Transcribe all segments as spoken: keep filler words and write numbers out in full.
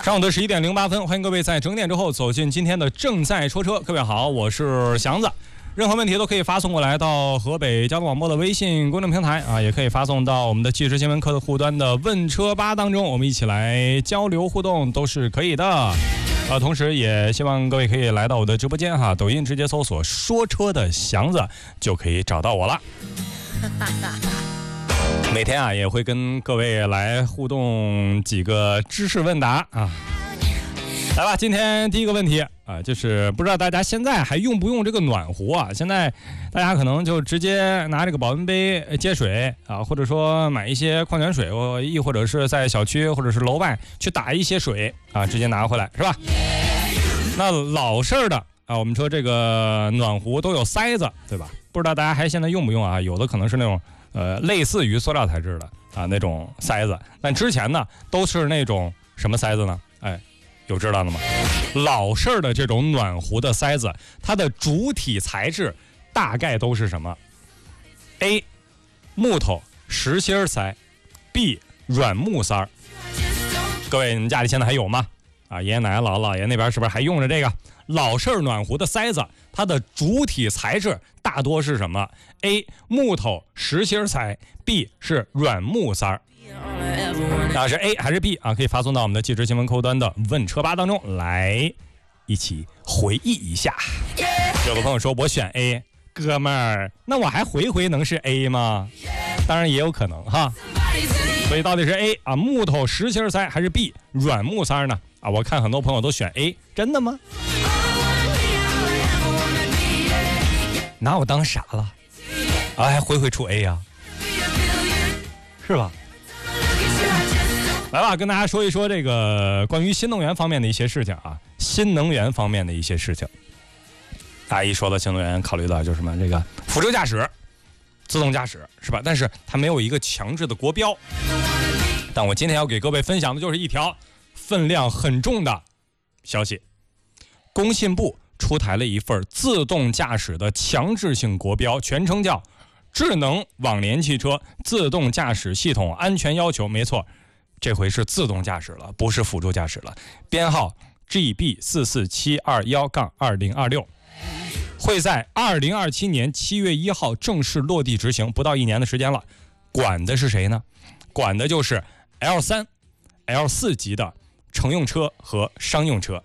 上午的十一点零八分，欢迎各位在整点之后走进今天的正在说车。各位好，我是祥子。任何问题都可以发送过来到河北交通广播的微信公众平台啊，也可以发送到我们的即时新闻客户端的问车吧当中，我们一起来交流互动都是可以的。啊，同时也希望各位可以来到我的直播间哈，抖音直接搜索说车的祥子就可以找到我了。每天啊也会跟各位来互动几个知识问答啊。来吧，今天第一个问题啊，就是不知道大家现在还用不用这个暖壶啊？现在大家可能就直接拿这个保温杯接水啊，或者说买一些矿泉水，亦或者是在小区或者是楼外去打一些水啊，直接拿回来是吧？那老式儿的啊，我们说这个暖壶都有塞子，对吧？不知道大家还现在用不用啊？有的可能是那种呃类似于塑料材质的啊那种塞子，但之前呢都是那种什么塞子呢？哎。有知道的吗？老式的这种暖壶的塞子，它的主体材质大概都是什么 ？A. 木头实心塞 B. 软木塞。各位，你们家里现在还有吗？啊，爷爷奶奶、姥姥姥爷那边是不是还用着这个老式暖壶的塞子？它的主体材质大多是什么 ？A. 木头实心塞 B. 是软木塞。那是 A 还是 B 啊？可以发送到我们的即时新闻客户端的问车吧当中来，一起回忆一下。有的朋友说我选 A， 哥们儿，那我还回回能是 A 吗？当然也有可能哈。所以到底是 A 啊木头实心塞还是 B 软木塞呢？啊，我看很多朋友都选 A， 真的吗？拿我当傻了啊？还回回出 A 呀、啊？是吧？来吧，跟大家说一说这个关于新能源方面的一些事情啊，新能源方面的一些事情。大家一说到新能源，考虑到就是什么这个辅助驾驶、自动驾驶是吧？但是它没有一个强制的国标。但我今天要给各位分享的就是一条分量很重的消息，工信部出台了一份自动驾驶的强制性国标，全称叫智能网联汽车自动驾驶系统安全要求。没错，这回是自动驾驶了，不是辅助驾驶了。编号 G B 四四七二一杠二零二六， 会在二零二七年七月一号正式落地执行，不到一年的时间了。管的是谁呢？管的就是 L 三、L 四 级的乘用车和商用车。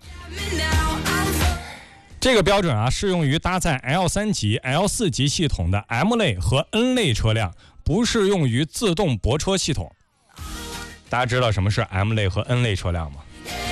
这个标准啊，适用于搭载 L 三 级、L 四 级系统的 M 类和 N 类车辆，不适用于自动泊车系统。大家知道什么是 M 类和 N 类车辆吗？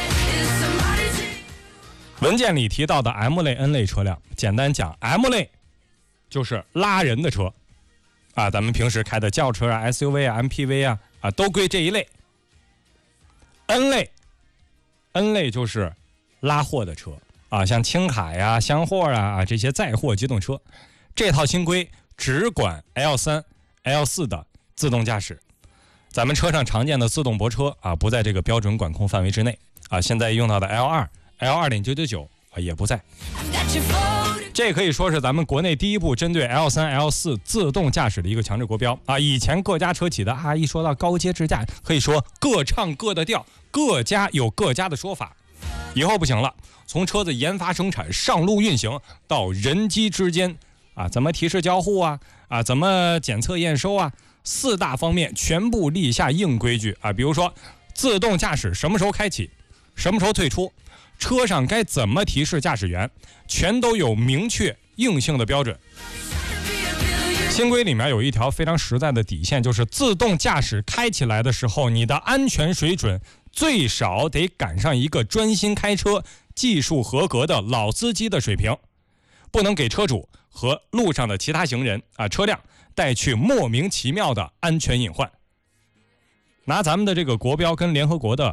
文件里提到的 M 类、N 类车辆，简单讲 ，M 类就是拉人的车，啊，咱们平时开的轿车啊、S U V 啊、M P V 啊，啊，都归这一类。N 类 ，N 类就是拉货的车，啊，像轻卡呀、箱货啊啊这些载货机动车。这套新规只管 L 三、L 四 的自动驾驶。咱们车上常见的自动泊车啊，不在这个标准管控范围之内啊。现在用到的 L 二、L 二点九九九 啊也不在。这可以说是咱们国内第一部针对 L 三、L 四 自动驾驶的一个强制国标啊。以前各家车企的啊，一说到高阶智驾，可以说各唱各的调，各家有各家的说法。以后不行了，从车子研发、生产、上路运行到人机之间啊，怎么提示交互啊啊，怎么检测验收啊。四大方面全部立下硬规矩啊，比如说自动驾驶什么时候开启，什么时候退出，车上该怎么提示驾驶员，全都有明确硬性的标准。新规里面有一条非常实在的底线，就是自动驾驶开起来的时候，你的安全水准最少得赶上一个专心开车、技术合格的老司机的水平，不能给车主和路上的其他行人啊车辆带去莫名其妙的安全隐患。拿咱们的这个国标跟联合国的